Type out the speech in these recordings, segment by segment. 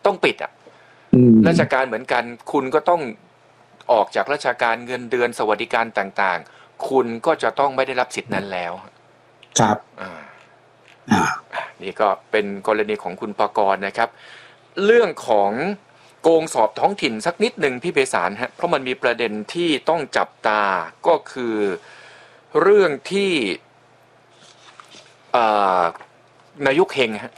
ต้องปิดราชการเหมือนกันคุณก็ต้องออกจากราชการเงินเดือนสวัสดิการต่างๆคุณก็จะต้องไม่ได้รับสิทธินั้นแล้วครับนี่ก็เป็นกรณีของคุณปกรณ์นะครับเรื่องของโกงสอบท้องถิ่นสักนิดหนึ่งพี่ไพศาลฮะเพราะมันมีประเด็นที่ต้องจับตาก็คือเรื่องที่นายกเฮงฮะ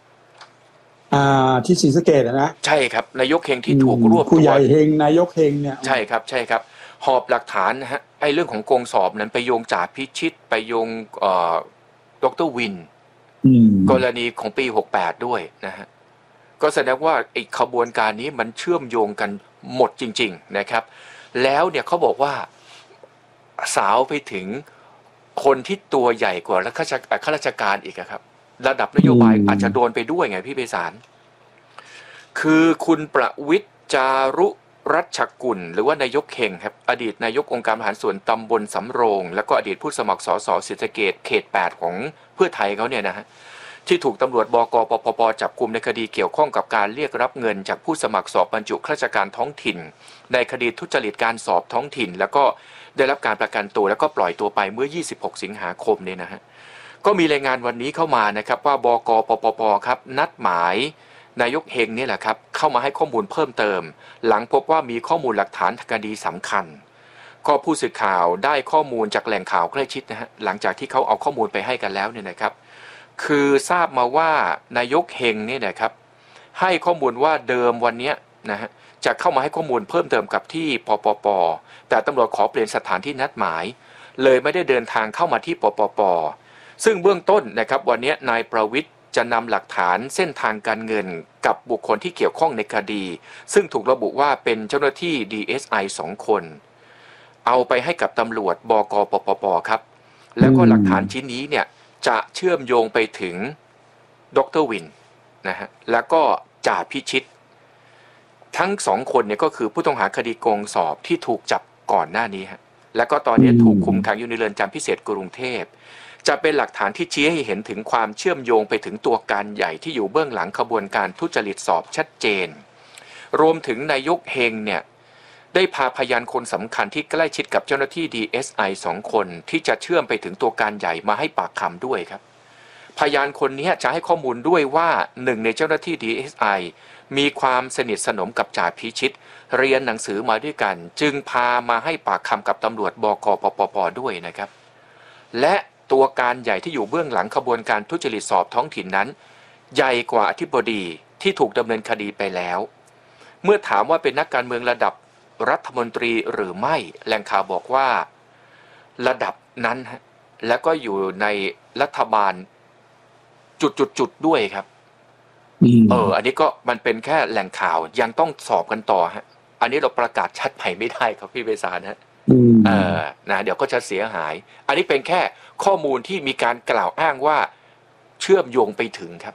ที่ศรีสะเกษนะใช่ครับนายกเฮงที่ถูกรวบตัวผู้ใหญ่เฮงนายกเฮงเนี่ยใช่ครับหอบหลักฐานนะฮะไอ้เรื่องของโกงสอบนั้นไปโยงจ่าพิชิตไปโยงดร.วินกรณีของปี68ด้วยนะฮะก็แสดงว่าไอ้ขบวนการนี้มันเชื่อมโยงกันหมดจริงๆนะครับแล้วเนี่ยเขาบอกว่าสาวไปถึงคนที่ตัวใหญ่กว่าข้าราชการอีกครับระดับนโยบายอาจจะโดนไปด้วยไงพี่ไพศาลคือคุณประวิตรจารุรัชกุลหรือว่านายกเฮงครับอดีตนายกองค์การบริหารส่วนตำบลสำโรงแล้วก็อดีตผู้สมัครสสศรีสะเกษเขต8ของเพื่อไทยเขาเนี่ยนะฮะที่ถูกตำรวจบก.ปปป.จับกุมในคดีเกี่ยวข้องกับการเรียกรับเงินจากผู้สมัครสอบบรรจุข้าราชการท้องถิ่นในคดีทุจริตการสอบท้องถิ่นแล้วก็ได้รับการประกันตัวแล้วก็ปล่อยตัวไปเมื่อ26สิงหาคมเนี่ยนะฮะก็มีรายงานวันนี้เข้ามานะครับว่าบก.ปปป.ครับนัดหมายนายกเฮงนี่แหละครับเข้ามาให้ข้อมูลเพิ่มเติมหลังพบว่ามีข้อมูลหลักฐานทางคดีสำคัญก็ผู้สื่อข่าวได้ข้อมูลจากแหล่งข่าวใกล้ชิดนะฮะหลังจากที่เขาเอาข้อมูลไปให้กันแล้วเนี่ยนะครับคือทราบมาว่านายกเฮงเนี่ยนะครับให้ข้อมูลว่าเดิมวันนี้นะฮะจะเข้ามาให้ข้อมูลเพิ่มเติมกับที่ปปป.แต่ตำรวจขอเปลี่ยนสถานที่นัดหมายเลยไม่ได้เดินทางเข้ามาที่ปปป.ซึ่งเบื้องต้นนะครับวันนี้นายประวิตรจะนำหลักฐานเส้นทางการเงินกับบุคคลที่เกี่ยวข้องในคดีซึ่งถูกระบุว่าเป็นเจ้าหน้าที่ DSI 2 คนเอาไปให้กับตำรวจบก.ปปป.ครับแล้วก็หลักฐานชิ้นนี้เนี่ยจะเชื่อมโยงไปถึงดร.วินนะฮะแล้วก็จ่าพิชิตทั้ง2คนเนี่ยก็คือผู้ต้องหาคดีโกงสอบที่ถูกจับก่อนหน้านี้ฮะแล้วก็ตอนนี้ถูกคุมขังอยู่ในเรือนจำพิเศษกรุงเทพจะเป็นหลักฐานที่ชี้ให้เห็นถึงความเชื่อมโยงไปถึงตัวการใหญ่ที่อยู่เบื้องหลังขบวนการทุจริตสอบชัดเจนรวมถึงนายกเฮงเนี่ยได้พาพยานคนสำคัญที่ใกล้ชิดกับเจ้าหน้าที่ DSI 2 คนที่จะเชื่อมไปถึงตัวการใหญ่มาให้ปากคำด้วยครับพยานคนนี้จะให้ข้อมูลด้วยว่าหนึ่งในเจ้าหน้าที่ DSI มีความสนิทสนมกับจ่าพิชิตเรียนหนังสือมาด้วยกันจึงพามาให้ปากคำกับตำรวจบก.ปปป.ด้วยนะครับและตัวการใหญ่ที่อยู่เบื้องหลังขบวนการทุจริตสอบท้องถิ่นนั้นใหญ่กว่าอธิบดีที่ถูกดำเนินคดีไปแล้วเมื่อถามว่าเป็นนักการเมืองระดับรัฐมนตรีหรือไม่แหล่งข่าวบอกว่าระดับนั้นฮะแล้วก็อยู่ในรัฐบาลจุดด้วยครับอันนี้ก็มันเป็นแค่แหล่งข่าวยังต้องสอบกันต่อฮะอันนี้เราประกาศชัดใหม่ไม่ได้ครับพี่ไพศาลฮะนะเดี๋ยวก็จะเสียหายอันนี้เป็นแค่ข้อมูลที่มีการกล่าวอ้างว่าเชื่อมโยงไปถึงครับ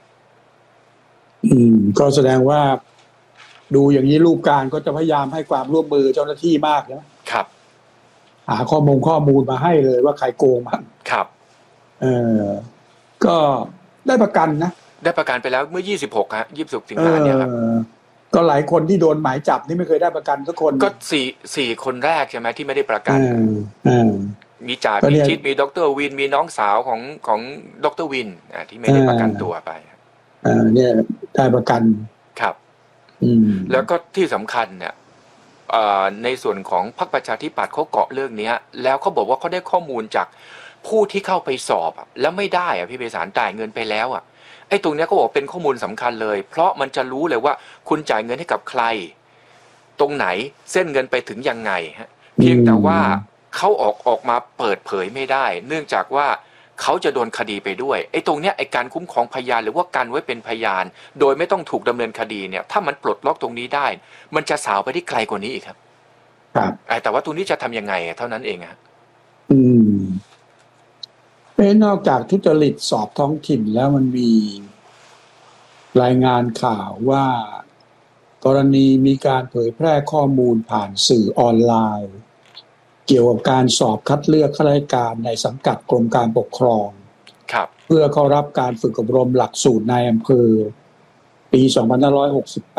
ก็แสดงว่าดูอย่างนี้รูปการก็จะพยายามให้ความร่วมมือเจ้าหน้าที่มากนะครับหาข้อมูลมาให้เลยว่าใครโกงบ้างครับก็ได้ประกันนะได้ประกันไปแล้วเมื่อ26ฮะ26สิงหาเนี่ยครับก็หลายคนที่โดนหมายจับนี่ไม่เคยได้ประกันสักคนก็4คนแรกใช่ไหมที่ไม่ได้ประกันมีจ่าพิชิตมีดร.วินมีน้องสาวของดร.วินที่ไม่ได้ประกันตัวไปเนี่ยได้ประกันครับแล้วก็ที่สำคัญเนี่ยในส่วนของพรรคประชาธิปัตย์เขาเกาะเรื่องนี้แล้วเขาบอกว่าเขาได้ข้อมูลจากผู้ที่เข้าไปสอบแล้วไม่ได้พี่ไพศาลจ่ายเงินไปแล้วไอ้ตรงนี้เขาบอกเป็นข้อมูลสำคัญเลยเพราะมันจะรู้เลยว่าคุณจ่ายเงินให้กับใครตรงไหนเส้นเงินไปถึงยังไงฮะเพียงแต่ว่าเขาออกมาเปิดเผยไม่ได้เนื่องจากว่าเขาจะโดนคดีไปด้วยไอ้ตรงเนี้ยไอ้การคุ้มครองพยานหรือว่าการไว้เป็นพยานโดยไม่ต้องถูกดำเนินคดีเนี่ยถ้ามันปลดล็อกตรงนี้ได้มันจะสาวไปได้ไกลกว่านี้อีกครับแต่ว่าตรงนี้จะทำยังไงเท่านั้นเองฮะนอกจากทุจริตสอบท้องถิ่นแล้วมันมีรายงานข่าวว่ากรณีมีการเผยแพร่ข้อมูลผ่านสื่อออนไลน์เกี่ยวกับการสอบคัดเลือกข้าราชการในสังกัดกรมการปกครองเพื่อเข้ารับการฝึกอบรมหลักสูตรนายอำเภอปี2568